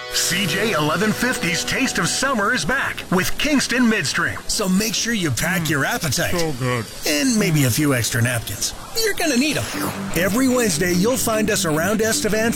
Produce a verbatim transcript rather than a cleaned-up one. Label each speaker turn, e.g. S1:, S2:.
S1: C J eleven fifty's Taste of Summer is back with Kingston Midstream. So make sure you pack your appetite.
S2: So good.
S1: And maybe a few extra napkins. You're going to need them. Every Wednesday, you'll find us around Estevan